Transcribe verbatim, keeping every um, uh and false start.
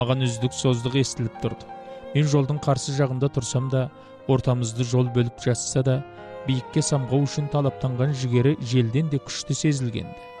Маған үздік создық естіліп тұрды. Мен жолдың қарсы жағында тұрсам да, ортамызды жол бөліп жатса да, биікке самғау үшін талаптанған жігері желден де күшті сезілгенді.